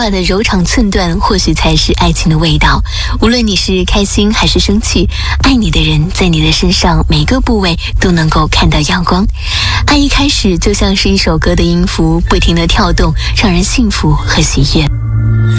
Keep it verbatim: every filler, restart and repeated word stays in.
话的柔肠寸断，或许才是爱情的味道。无论你是开心还是生气，爱你的人在你的身上每个部位都能够看到阳光。爱一开始就像是一首歌的音符，不停地跳动，让人幸福和喜悦。